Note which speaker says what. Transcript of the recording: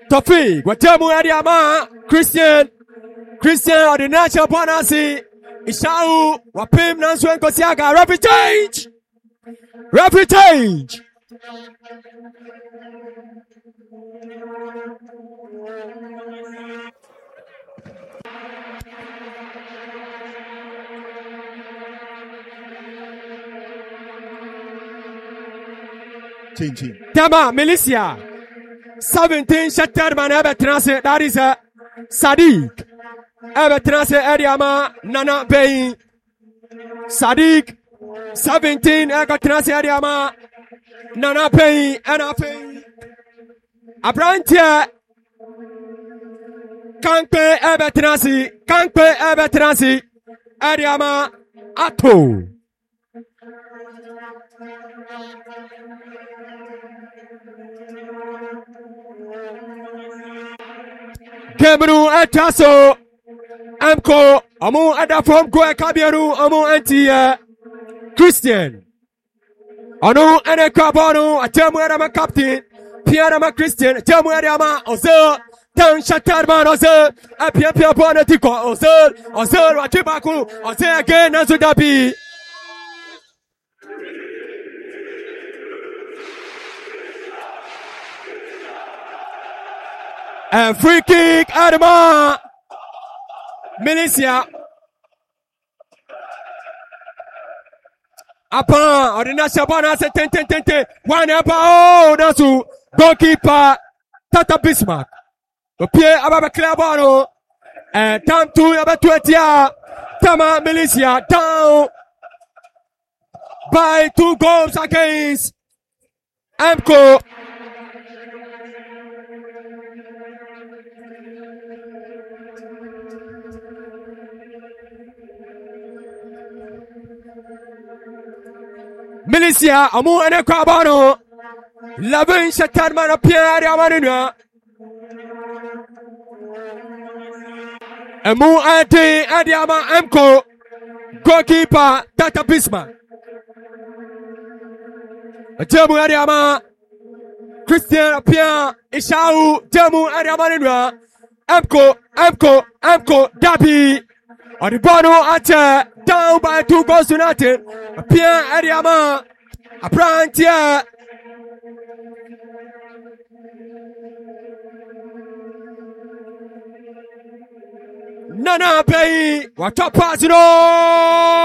Speaker 1: Tofik, Watamu Adiama, Christian or the National Panasi, Ishau, Wapim Nanswen Kosiaga, rapid change! Rapid change!
Speaker 2: Changing.
Speaker 1: Tama, Milicia. 17 Shatterman Ebetrance, that is a Sadiq. Ebetrance Ediama, Nana Pay. Sadiq. 17 Ebetrance Ediama, Nana Pay, Nana Pay. Abrantia. Kankpe Ebetrance, Ediama, Ato. Cameroon Ataso Amco Amu Adafrom Goe Kabiru Amu Anti Christian Anu Ene Kabanu Atemu Adama Captain Pierama Christian Atemu Adama Ozer Tan Shatarman Ozer Apia Pia Bonatico Ozer Watibaku Ozer again Azudabi. A free kick, Adama Milicia Apa, Ordina Shabana said 10 1 up, oh, Nasu, goalkeeper Tata Bismarck. The Pierre Ababa Clabano, and time to about 20 Tama Milicia down by 2 goals against Amco. Milicia, Amu and a Cabano, Lavin Shatarman, Pierre Amarina, Amu Ante, Adiama Amco, goalkeeper, Tata Bismarck. Jamu Adiama, Christian Pierre, Ishau, Jamu Adiamarina, Amco, Dabi. On the bottom, down by 2 goals to nothing. Pierre Adiama, a Prantia. Nana Pay, what top pass it all?